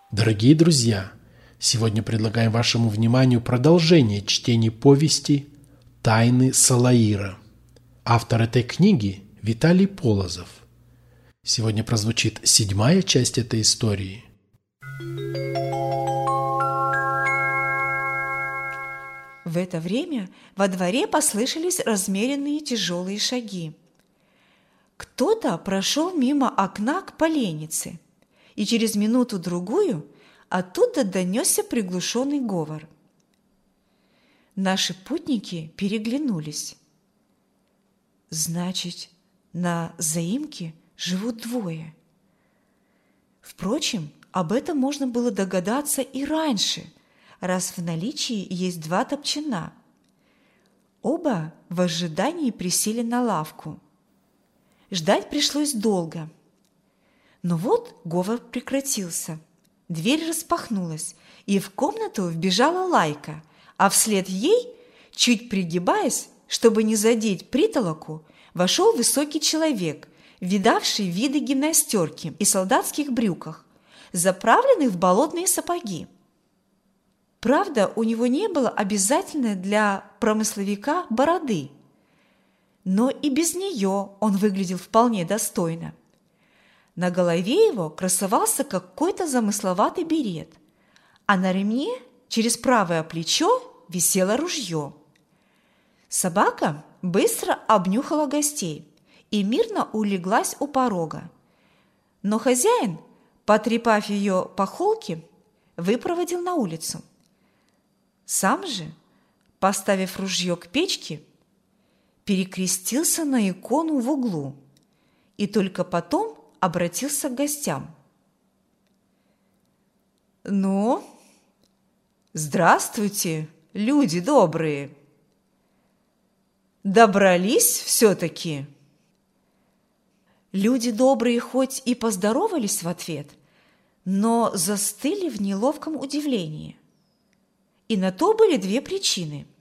Дорогие друзья, сегодня предлагаем вашему вниманию продолжение чтения повести «Тайны Салаира». Автор этой книги – Виталий Полозов. Сегодня прозвучит 7-я часть этой истории. В это время во дворе послышались размеренные тяжелые шаги. Кто-то прошел мимо окна к поленнице, и через минуту-другую оттуда донесся приглушенный говор. Наши путники переглянулись. Значит, на заимке живут двое. Впрочем, об этом можно было догадаться и раньше, раз в наличии есть два топчана. Оба в ожидании присели на лавку. Ждать пришлось долго. Но вот говор прекратился. Дверь распахнулась, и в комнату вбежала Лайка, а вслед ей, чуть пригибаясь, чтобы не задеть притолоку, вошел высокий человек, видавший виды гимнастерки и солдатских брюках, заправленных в болотные сапоги. Правда, у него не было обязательной для промысловика бороды, но и без нее он выглядел вполне достойно. На голове его красовался какой-то замысловатый берет, а на ремне через правое плечо висело ружье. Собака быстро обнюхала гостей и мирно улеглась у порога. Но хозяин, потрепав ее по холке, выпроводил на улицу. Сам же, поставив ружье к печке, перекрестился на икону в углу и только потом обратился к гостям. «Ну, здравствуйте, люди добрые! Добрались все-таки?» Люди добрые хоть и поздоровались в ответ, но застыли в неловком удивлении. И на то были две причины.